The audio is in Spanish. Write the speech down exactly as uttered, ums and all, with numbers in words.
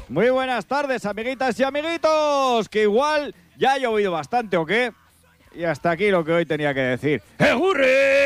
Muy buenas tardes, amiguitas y amiguitos, que igual ya ha llovido bastante, ¿o qué? Y hasta aquí lo que hoy tenía que decir. ¡Ejurre!